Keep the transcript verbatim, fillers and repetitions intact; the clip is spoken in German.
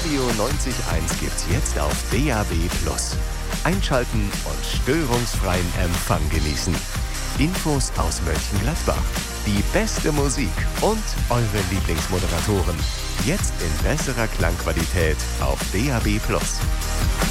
Radio neunzig Komma eins gibt's jetzt auf D A B plus. Einschalten und störungsfreien Empfang genießen. Infos aus Mönchengladbach, die beste Musik und eure Lieblingsmoderatoren. Jetzt in besserer Klangqualität auf D A B plus.